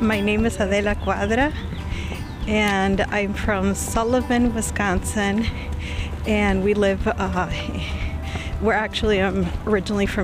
My name is Adela Cuadra, and I'm from Sullivan, Wisconsin, and we live, I'm originally from